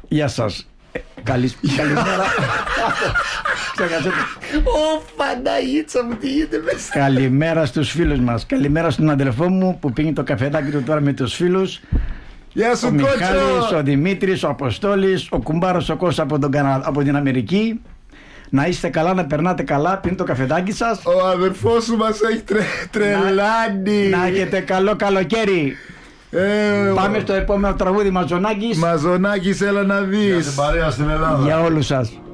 Γεια σας. Καλημέρα. Ω, Παναγίτσα μου, τι γίνεται μέσα. Καλημέρα στους φίλους μας. Καλημέρα στον αδελφό μου που πίνει το καφεδάκι του τώρα με τους φίλους. Γεια σου, Ο Κότσο. Μιχάλης, ο Δημήτρης, ο Αποστόλης, ο κουμπάρος ο Κώστας από την Αμερική. Να είστε καλά, να περνάτε καλά, πίνει το καφεδάκι σας. Ο αδερφός σου μας έχει τρελάνει. Να έχετε καλό καλοκαίρι. Πάμε στο επόμενο τραγούδι, Μαζονάκης. Μαζονάκης, έλα να δεις. Για την παρέα στην Ελλάδα. Για όλους σας.